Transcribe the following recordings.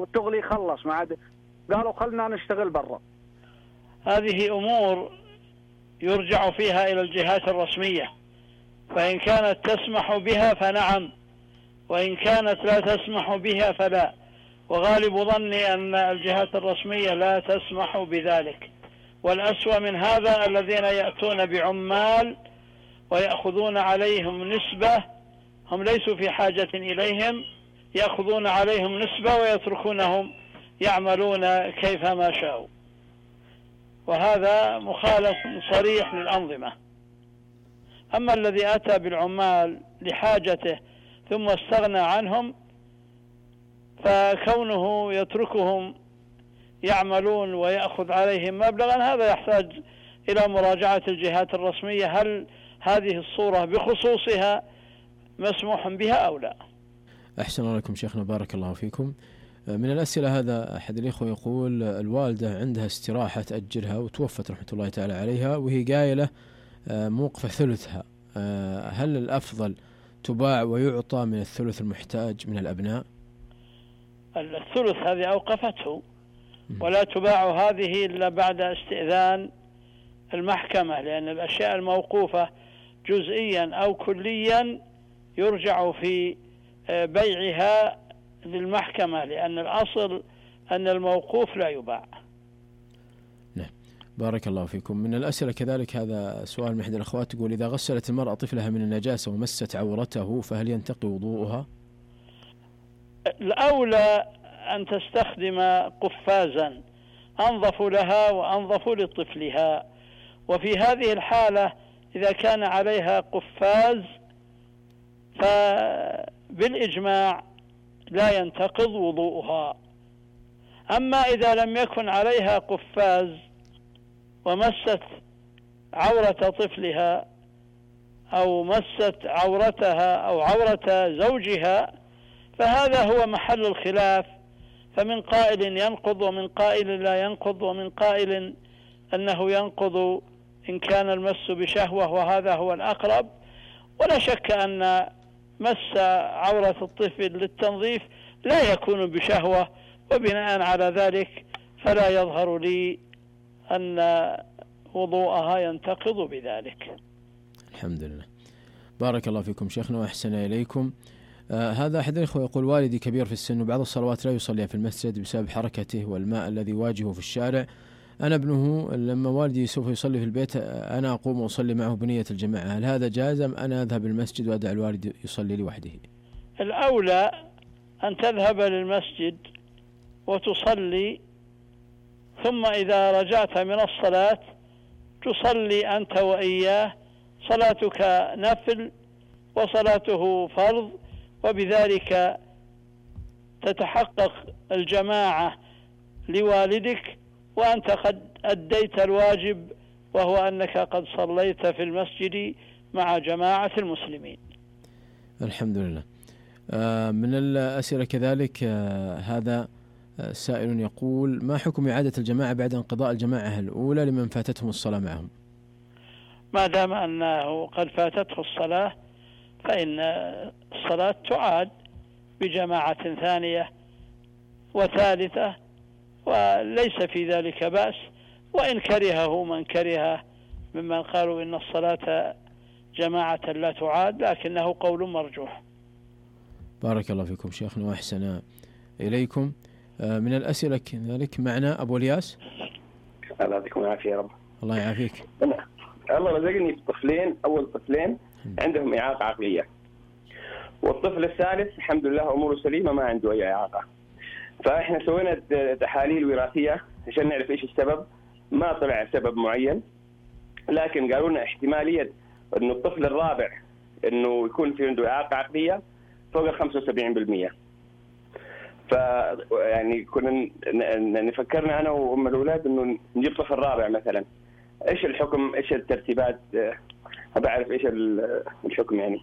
والتغلي خلص، ما عاد قالوا خلنا نشتغل برا. هذه أمور يرجع فيها إلى الجهات الرسمية، فإن كانت تسمح بها فنعم، وإن كانت لا تسمح بها فلا، وغالب ظني أن الجهات الرسمية لا تسمح بذلك. والأسوأ من هذا الذين يأتون بعمال ويأخذون عليهم نسبة، هم ليسوا في حاجة إليهم، يأخذون عليهم نسبة ويتركونهم يعملون كيفما شاءوا، وهذا مخالف صريح للأنظمة. أما الذي أتى بالعمال لحاجته ثم استغنى عنهم، فكونه يتركهم يعملون ويأخذ عليهم مبلغا، هذا يحتاج إلى مراجعة الجهات الرسمية، هل هذه الصورة بخصوصها مسموح بها أو لا. أحسن الله لكم شيخنا، بارك الله فيكم. من الأسئلة هذا أحد الإخوة يقول الوالدة عندها استراحة تأجرها وتوفت رحمة الله تعالى عليها، وهي قايلة موقفة ثلثها، هل الأفضل تباع ويعطى من الثلث المحتاج من الأبناء؟ الثلث هذه أوقفته، ولا تباع هذه إلا بعد استئذان المحكمة، لأن الأشياء الموقوفة جزئيا أو كليا يرجع في بيعها للمحكمة، لأن الأصل أن الموقوف لا يباع. نعم، بارك الله فيكم. من الأسئلة كذلك هذا سؤال من أحد الأخوات، تقول إذا غسلت المرأة طفلها من النجاسة ومست عورته فهل ينتقي وضوءها؟ الأولى أن تستخدم قفازا أنظف لها وأنظف لطفلها، وفي هذه الحالة إذا كان عليها قفاز فبالإجماع لا ينتقض وضوءها. أما إذا لم يكن عليها قفاز ومست عورة طفلها أو مست عورتها أو عورة زوجها، فهذا هو محل الخلاف، فمن قائل ينقض ومن قائل لا ينقض، ومن قائل أنه ينقض إن كان المس بشهوة، وهذا هو الأقرب. ولا شك أن مس عورة الطفل للتنظيف لا يكون بشهوة، وبناء على ذلك فلا يظهر لي أن وضوءها ينتقض بذلك. الحمد لله، بارك الله فيكم شيخنا وأحسن إليكم. هذا أحد الإخوة يقول والدي كبير في السن وبعض الصلوات لا يصليها في المسجد بسبب حركته والماء الذي يواجهه في الشارع. أنا ابنه، لما والدي سوف يصلي في البيت أنا أقوم وأصلي معه بنية الجماعة، هل هذا جائز أم أنا أذهب المسجد وأدع الوالد يصلي لوحده؟ الأولى أن تذهب للمسجد وتصلي، ثم إذا رجعت من الصلاة تصلي أنت وإياه، صلاتك نفل وصلاته فرض، وبذلك تتحقق الجماعة لوالدك وأنت قد أديت الواجب، وهو أنك قد صليت في المسجد مع جماعة المسلمين. الحمد لله. من الأسئلة كذلك هذا سائل يقول ما حكم إعادة الجماعة بعد انقضاء الجماعة الأولى لمن فاتتهم الصلاة معهم؟ ما دام أنه قد فاتته الصلاة فإن الصلاة تعاد بجماعة ثانية وثالثة، وليس في ذلك بأس، وإن كرهه من كره ممن قالوا إن الصلاة جماعة لا تعاد، لكنه قول مرجوح. بارك الله فيكم شيخنا وأحسن إليكم. من الأسئلة كذلك معنا أبو الياس. الله يعطيكم العافية يا رب. الله يعافيك. الله رزقني بطفلين، أول طفلين عندهم إعاقة عقلية، والطفل الثالث الحمد لله أموره سليمة ما عنده أي إعاقة. فإحنا سوينا تحاليل وراثية عشان نعرف إيش السبب، ما طلع سبب معين، لكن قالوا لنا احتمالية إنه الطفل الرابع إنه يكون في عنده إعاقة عقلية فوق 75%. يعني كنا نفكرنا أنا وأم الأولاد إنه نجيب طفل رابع مثلا. إيش الحكم؟ إيش الترتيبات؟ أبى أعرف إيش الحكم يعني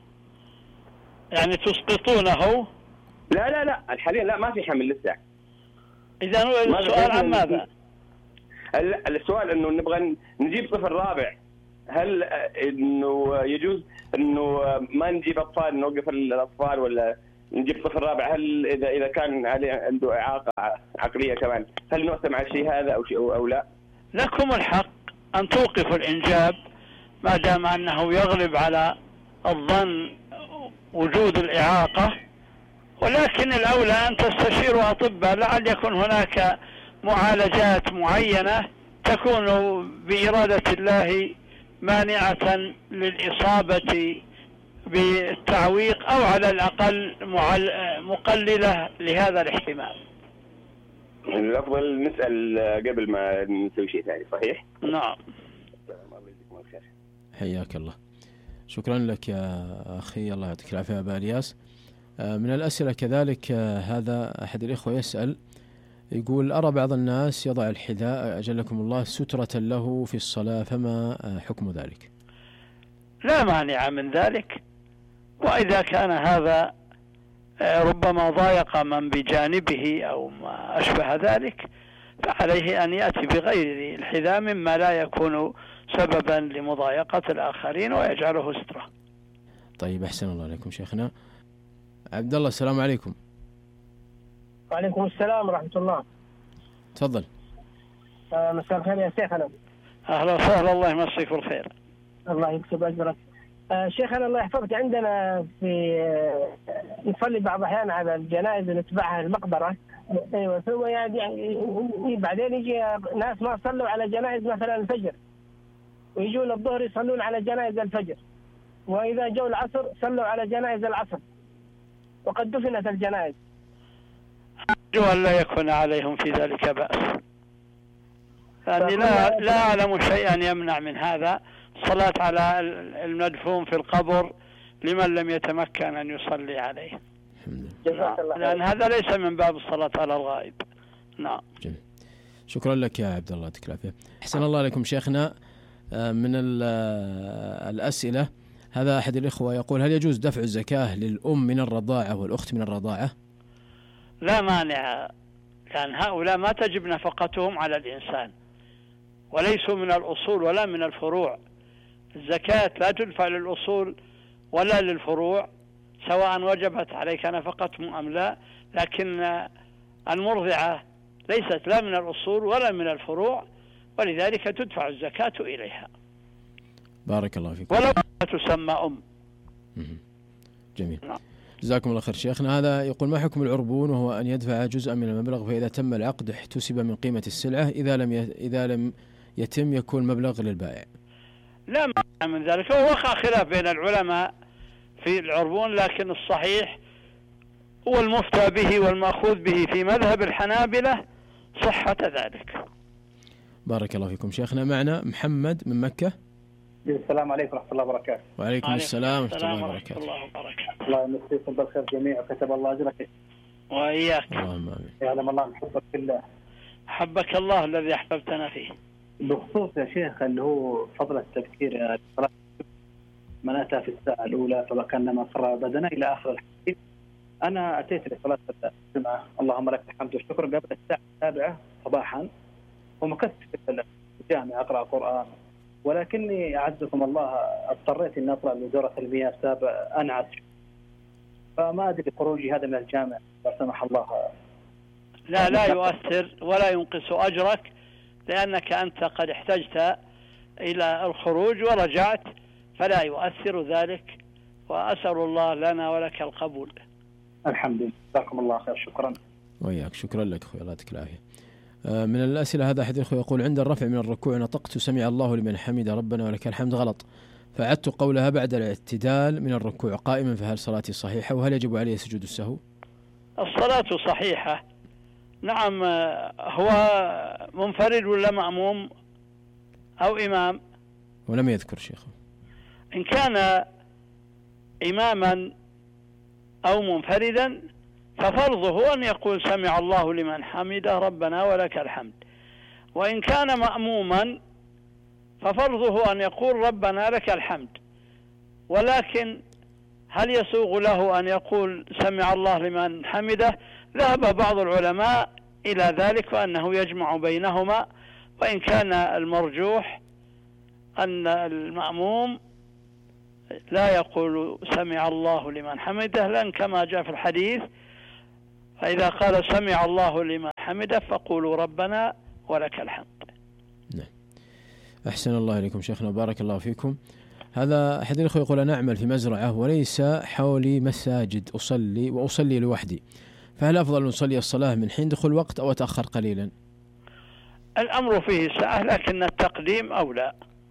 تسقطونه؟ لا حاليا لا، ما في حمل لسه. إذا السؤال عن ماذا؟ السؤال إنه نبغى نجيب طفل رابع، هل إنه يجوز إنه ما نجيب أطفال، نوقف الأطفال، ولا نجيب طفل رابع، هل إذا كان عنده إعاقة عقلية كمان هل نؤثم على الشيء هذا أو لا؟ لكم الحق أن توقفوا الإنجاب ما دام أنه يغلب على الظن وجود الإعاقة، ولكن الأولى أن تستشيروا أطباء لعل يكون هناك معالجات معينة تكون بإرادة الله مانعة للإصابة بالتعويق أو على الأقل مقللة لهذا الاحتمال. الأفضل نسأل قبل ما نسوي شيء ثاني، صحيح؟ نعم. حياك الله، شكرا لك يا أخي، الله يعطيك العافية أبا إلياس. من الأسئلة كذلك هذا أحد الإخوة يسأل يقول: أرى بعض الناس يضع الحذاء أجلكم الله سترة له في الصلاة، فما حكم ذلك؟ لا مانع من ذلك، وإذا كان هذا ربما ضايق من بجانبه أو ما أشبه ذلك فعليه أن يأتي بغير الحذاء مما لا يكون سببا لمضايقة الآخرين ويجعله سترة. طيب، أحسن الله عليكم شيخنا. عبد الله، السلام عليكم. وعليكم السلام ورحمة الله. تفضل. مساء الخير يا شيخنا. أهلا وسهلا، الله يمسيك بالخير. الله يكتب أجرك. شيخنا الله يحفظك، عندنا في نصلي بعض الأحيان على الجنائز ونتبعها المقبرة. أيوة، ثم يعني بعدين يجي ناس ما صلوا على جنائز مثلا الفجر، ويجون الظهر يصلون على جنائز الفجر، وإذا جو العصر صلوا على جنائز العصر وقد دفنت الجنائز. أرجو أن لا يكون عليهم في ذلك بأس، لأني لا أعلم شيئا يمنع من هذا الصلاة على المدفون في القبر لمن لم يتمكن أن يصلي عليه. لأن هذا ليس من باب الصلاة على الغائب. نعم. جميل. شكرا لك يا عبد الله، يعطيك العافية. أحسن الله عليكم شيخنا. من الأسئلة هذا أحد الإخوة يقول: هل يجوز دفع الزكاة للأم من الرضاعة والأخت من الرضاعة؟ لا مانع، لأن هؤلاء ما تجب نفقتهم على الإنسان وليسوا من الأصول ولا من الفروع. الزكاة لا تدفع للأصول ولا للفروع سواء وجبت عليك نفقتهم أم لا، لكن المرضعة ليست لا من الأصول ولا من الفروع، ولذلك تدفع الزكاة إليها. بارك الله فيك. ولو تسمى أم. جميل. جزاكم الله خير شيخنا. هذا يقول: ما حكم العربون وهو أن يدفع جزءا من المبلغ فإذا تم العقد احتسب من قيمة السلعة، إذا لم يتم يكون مبلغ للبائع؟ لا مانع من ذلك، ووقع خلاف بين العلماء في العربون، لكن الصحيح هو المفتى به والمأخوذ به في مذهب الحنابلة صحة ذلك. بارك الله فيكم شيخنا. معنا محمد من مكة. السلام عليكم ورحمة الله وبركاته. وعليكم السلام ورحمة الله وبركاته. الله يمسيكم بالخير جميعا وكتب الله أجرك. وإياك. اللهم آمين. يعلم الله محبك في الله. حبك الله الذي أحببتنا فيه. بخصوص يا شيخ اللي هو فضل التبكير، من أتى في الساعة الأولى فكأنما قرأ بدنا إلى آخر الحديث. أنا أتيت لصلاة الجمعة اللهم لك الحمد والشكر قبل الساعة 7 صباحا، ومكثت في الجامع أقرأ قرآن، ولكني أعزكم الله اضطريت أن أطلع لدورة المياه بسبب أنعس، فما أدري خروجي هذا من الجامع لا سمح الله. لا يؤثر ولا ينقص أجرك، لأنك أنت قد احتجت إلى الخروج ورجعت، فلا يؤثر ذلك، وأسأل الله لنا ولك القبول. الحمد لله، جزاكم الله خير. شكرا. وياك، شكرا لك أخوي، الله يعطيك العافية. من الأسئلة هذا أحد الأخوة يقول: عند الرفع من الركوع نطقت سمع الله لمن حمد ربنا ولك الحمد غلط، فعدت قولها بعد الاعتدال من الركوع قائما، فهل صلاتي صحيحة؟ وهل يجب علي سجود السهو؟ الصلاة صحيحة، نعم. هو منفرد ولا مأموم أو إمام؟ ولم يذكر شيخه. إن كان إماما أو منفردا ففرضه أن يقول سمع الله لمن حمده ربنا ولك الحمد، وإن كان مأموما ففرضه أن يقول ربنا لك الحمد، ولكن هل يسوغ له أن يقول سمع الله لمن حمده؟ ذهب بعض العلماء إلى ذلك وأنه يجمع بينهما، وإن كان المرجوح أن المأموم لا يقول سمع الله لمن حمده، لأن كما جاء في الحديث فإذا قال سمع الله لمن حمده فقولوا ربنا ولك الحمد. نعم. أحسن الله إليكم شيخنا، بارك الله فيكم. هذا أحد الأخوة يقول أنا أعمل في مزرعة وليس حولي مساجد وأصلي لوحدي، فهل أفضل أن أصلي الصلاة من حين دخول الوقت أو أتأخر قليلا؟ الأمر فيه سعة، لكن التقديم أولى.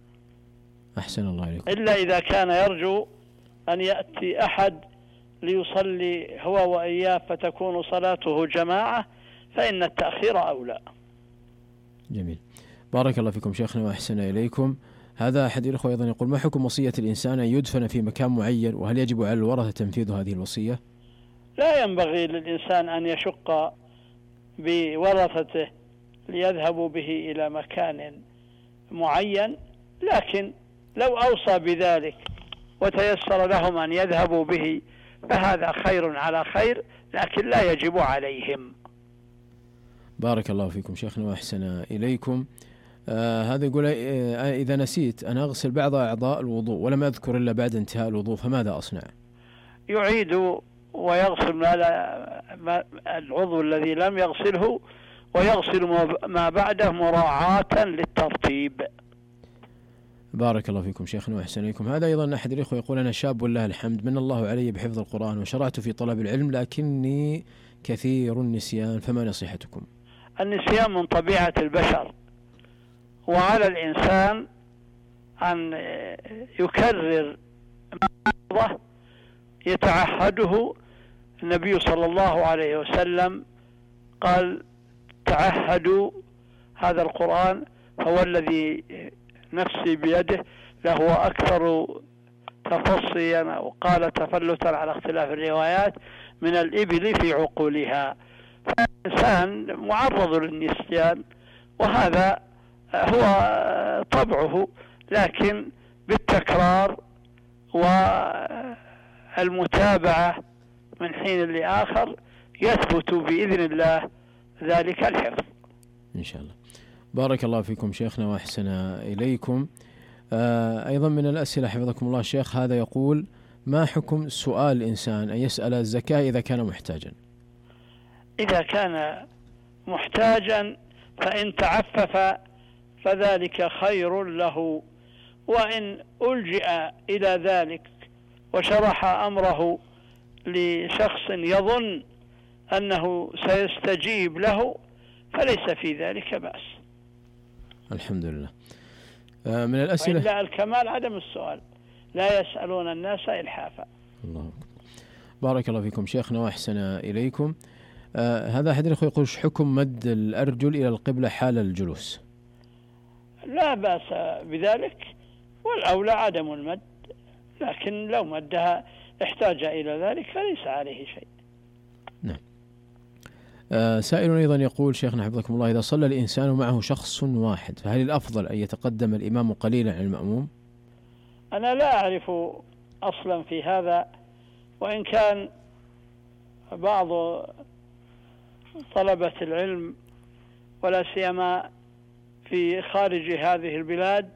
أحسن الله إليكم. إلا إذا كان يرجو أن يأتي أحد ليصلي هو وإياه فتكون صلاته جماعة، فإن التأخير أولى. جميل، بارك الله فيكم شيخنا وأحسن إليكم. هذا أحد الأخوة أيضا يقول ما حكم وصية الإنسان أن يدفن في مكان معين، وهل يجب على الورثة تنفيذ هذه الوصية؟ لا ينبغي للإنسان أن يشق بورثته ليذهبوا به إلى مكان معين، لكن لو أوصى بذلك وتيسر لهم أن يذهبوا به فهذا خير على خير، لكن لا يجب عليهم. بارك الله فيكم شيخنا وأحسن إليكم. هذا يقول إذا نسيت أن أغسل بعض أعضاء الوضوء ولم أذكر إلا بعد انتهاء الوضوء فماذا أصنع؟ يعيد ويغسل العضو الذي لم يغسله ويغسل ما بعده مراعاة للترتيب. بارك الله فيكم شيخنا وأحسن إليكم. هذا أيضا أحد الإخوة يقول أنا شاب ولله الحمد، من الله علي بحفظ القرآن وشرعت في طلب العلم لكني كثير النسيان، فما نصيحتكم؟ النسيان من طبيعة البشر، وعلى الإنسان أن يكرر ما يتعهده. النبي صلى الله عليه وسلم قال تعهدوا هذا القرآن، هو الذي نفسي بيده لهو أكثر تفصيا وقال تفلتا على اختلاف الروايات من الإبل في عقولها. فالإنسان معرض للنسيان وهذا هو طبعه، لكن بالتكرار والمتابعة من حين لآخر يثبت بإذن الله ذلك الحفظ إن شاء الله. بارك الله فيكم شيخنا وأحسن إليكم. أيضا من الأسئلة حفظكم الله شيخ، هذا يقول ما حكم سؤال الإنسان أن يسأل الزكاة إذا كان محتاجا؟ إذا كان محتاجا فإن تعفف فذلك خير له، وإن ألجئ إلى ذلك وشرح أمره لشخص يظن أنه سيستجيب له فليس في ذلك بأس. الحمد لله. من الأسئلة وإلا الكمال عدم السؤال، لا يسألون الناس إلحافا. الله أكبر. بارك الله فيكم شيخنا وأحسن إليكم. هذا أحد الأخوة يقول حكم مد الأرجل إلى القبلة حال الجلوس؟ لا بأس بذلك، والأولى عدم المد، لكن لو مدها احتاج إلى ذلك فليس عليه شيء. نعم. سائل أيضا يقول شيخنا حفظكم الله إذا صلى الإنسان معه شخص واحد فهل الأفضل أن يتقدم الإمام قليلا عن المأموم؟ أنا لا أعرف أصلا في هذا، وإن كان بعض طلبة العلم ولا سيما في خارج هذه البلاد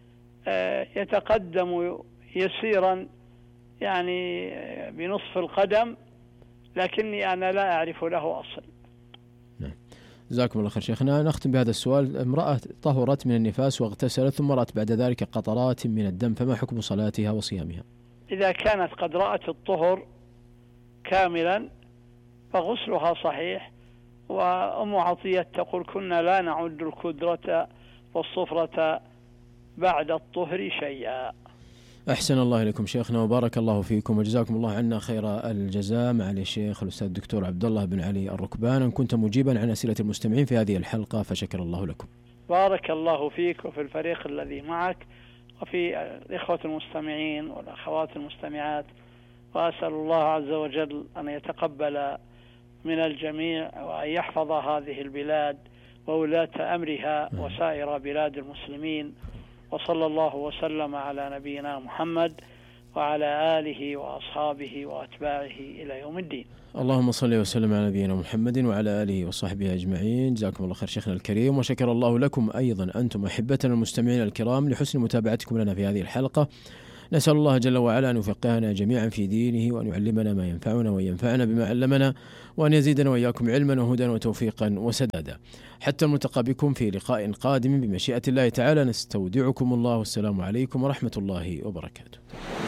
يتقدم يسيرا يعني بنصف القدم، لكني أنا لا أعرف له أصل. نعم. جزاكم الله خير شيخنا. نختم بهذا السؤال، امرأة طهرت من النفاس واغتسلت ثم رأت بعد ذلك قطرات من الدم، فما حكم صلاتها وصيامها؟ إذا كانت قد رأت الطهر كاملا فغسلها صحيح، وأم عطية تقول كنا لا نعد الكدرة والصفرة بعد الطهر شيئا. أحسن الله إليكم شيخنا وبارك الله فيكم وجزاكم الله عنا خير الجزاء. معالي الشيخ الأستاذ الدكتور عبد الله بن علي الركبان، أن كنت مجيبا عن أسئلة المستمعين في هذه الحلقة فشكر الله لكم. بارك الله فيك وفي الفريق الذي معك وفي الإخوة المستمعين والأخوات المستمعات، وأسأل الله عز وجل أن يتقبل من الجميع وأن يحفظ هذه البلاد وولاة أمرها وسائر بلاد المسلمين، وصلى الله وسلم على نبينا محمد وعلى آله وأصحابه وأتباعه إلى يوم الدين. اللهم صل وسلم على نبينا محمد وعلى آله وصحبه أجمعين. جزاكم الله خير شيخنا الكريم، وشكر الله لكم أيضا أنتم أحبتنا المستمعين الكرام لحسن متابعتكم لنا في هذه الحلقة. نسأل الله جل وعلا أن يفقهنا جميعا في دينه، وأن يعلمنا ما ينفعنا وأن ينفعنا بما علمنا، وأن يزيدنا وإياكم علما وهدى وتوفيقا وسدادا. حتى الملتقى بكم في لقاء قادم بمشيئة الله تعالى، نستودعكم الله، والسلام عليكم ورحمة الله وبركاته.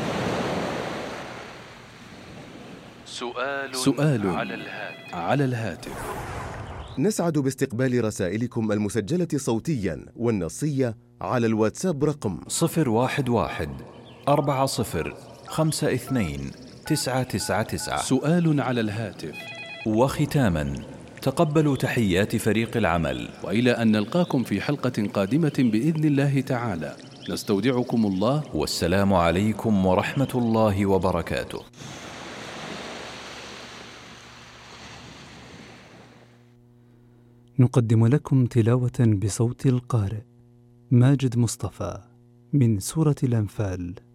سؤال على الهاتف. نسعد باستقبال رسائلكم المسجلة صوتيا والنصية على الواتساب رقم 011-40-52-999. سؤال على الهاتف. وختاما، تقبلوا تحيات فريق العمل، وإلى أن نلقاكم في حلقة قادمة بإذن الله تعالى، نستودعكم الله، والسلام عليكم ورحمة الله وبركاته. نقدم لكم تلاوة بصوت القارئ ماجد مصطفى من سورة الأنفال.